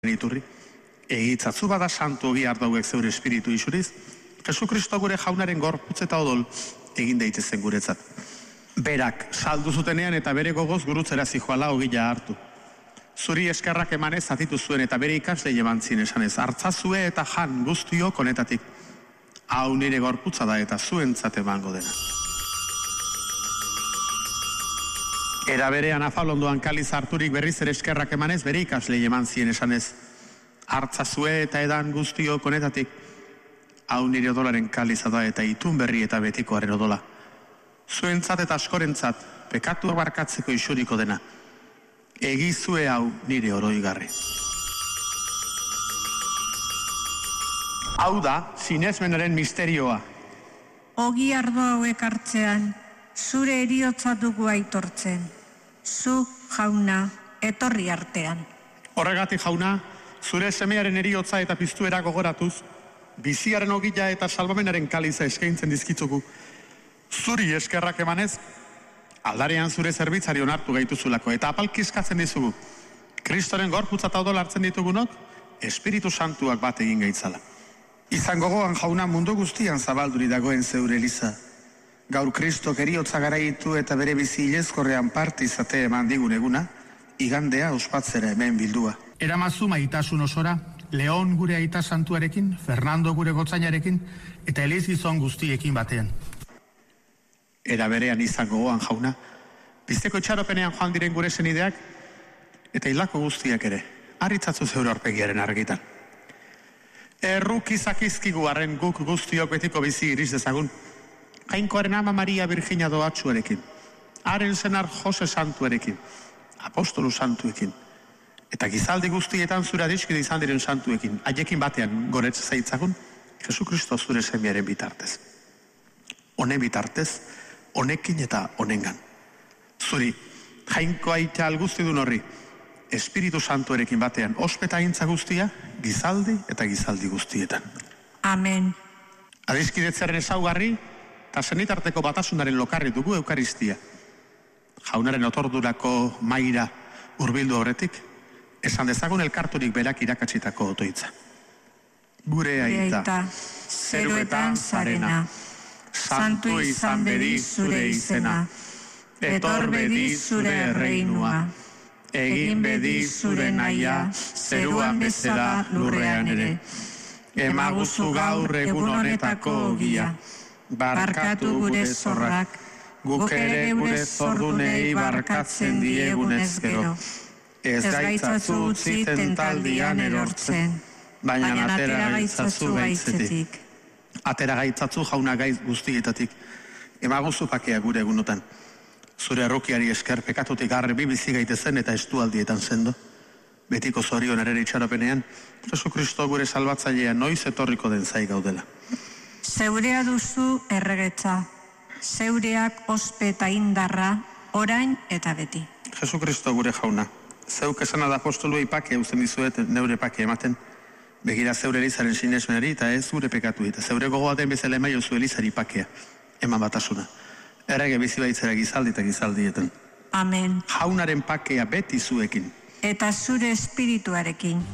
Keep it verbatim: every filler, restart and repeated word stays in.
iturri, egitzatzu bada santu ogi ardauek zeure espiritu isuriz, Jesu Kristo gure jaunaren gorputz eta odol egin daitezen guretzat. Berak saldu zutenean eta bere gogoz gurutzera zijoala ogila hartu. Zuri eskerrak emanez zatitu zuen eta bere ikaslei emantzin esanez, hartzazue eta jan guztiok honetatik. Hau nire gorputza da eta zuentzat emango dena. Era berean afalondoan kaliz harturik berriz ere eskerrak emanez bere ikaslei eman zien esanez, hartzazue eta edan guztiok honetatik. Hau nire odolaren kaliza da eta itun berri eta betikoaren odola. Zuentzat eta askorentzat, pekatu barkatzeko isuriko dena. Egizue hau nire oroigarri. Hau da, sinesmenaren misterioa. Ogi ardo hauek hartzean, zure eriotza dugu aitortzen. Zu, jauna, etorri artean. Horregatik, jauna, zure semearen eriotza eta piztuera gogoratuz, biziaren ogila eta salbamenaren kaliza eskaintzen dizkitzugu. Zuri eskerrak emanez, aldarean zure zerbitzari onartu gaituzulako eta apalkizkatzen dizugu. Kristoren gorputza eta odol hartzen ditugunok, Espiritu Santuak bat egin gaitzala. Izan gogoan jauna mundu guztian zabalduri dagoen zeure eliza. Gaur Kristok eriotza garaitu eta bere bizi ilezkorrean parte izate eman digun eguna, igandea ospatzera hemen bildua. Eramazu maitasun osora, Leon gure aita santuarekin, Fernando gure gotzainarekin, eta Eliz gizon guztiekin batean. Era berean izan gogoan jauna, bizteko itxaropenean joan diren gure senideak, eta hilako guztiak ere, harritzatzu zeure aurpegiaren argitan. Erruk izakizkigu arren guk guztiok betiko bizi iriz dezagun, Jainkoaren ama Maria Virginia doatxuarekin, haren senar Jose santuarekin, apostolu santuekin, eta gizaldi guztietan zure adiskide izan diren santuekin, haiekin batean goretz zaitzagun, Jesu Kristo zure semiaren bitartez. Honen bitartez, honekin eta honengan. Zuri, jainko aita alguztidun horri, Espiritu Santuarekin batean, ospeta aintza guztia, gizaldi eta gizaldi guztietan. Amen. Adiskidetzaren ezaugarri, eta senitarteko batasunaren lokarri dugu eukaristia. Jaunaren otordurako maira hurbildu horretik, esan dezagun elkarturik berak irakatsitako otoitza. Gure aita, zeruetan zarena, santu izan bedi zure izena, etor bedi zure reinua, egin bedi zure naia, zeruan bezala lurrean ere. Emaguzu gaur egun honetako ogia, barkatu gure zorrak, guk ere gure zordunei barkatzen diegunez gero. Ez gaitzatzu utzi tentaldian erortzen, baina atera gaitzazu gaitzetik. Atera gaitzatzu jauna gaiz guztietatik, emaguzu pakea gure egunotan. Zure errokiari esker pekatutik garre bi bizi gaitezen eta estualdietan sendo. Betiko zorion ere itxaropenean, Jesu Kristo gure salbatzailea noiz etorriko den zai gaudela. Zeurea duzu erregetza, zeureak ospe eta indarra, orain eta beti. Jesu Kristo gure jauna, zeuk esan da apostoluei pake eusten dizuet neure pake ematen, begira zeure elizaren sinesmenari eta ez gure pekatu eta zeure gogoaten bezala emaio zu elizari pakea, eman batasuna. Errege bizi baitzera gizaldi eta gizaldietan. Amen. Jaunaren pakea beti zuekin. Eta zure espirituarekin.